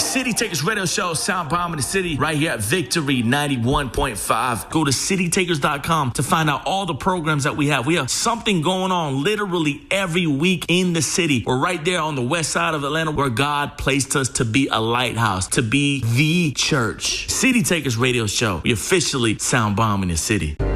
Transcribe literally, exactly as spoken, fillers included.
City Takers Radio Show, Sound Bomb in the City, right here at Victory ninety-one point five. Go to city takers dot com to find out all the programs that we have. We have something going on literally every week in the city. We're right there on the west side of Atlanta where God placed us to be a lighthouse, to be the church. City Takers Radio Show. We officially Sound Bomb in the City.